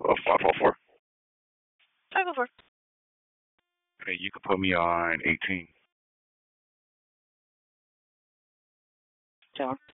544. I'll go for it. Hey, you can put me on 18. Sure.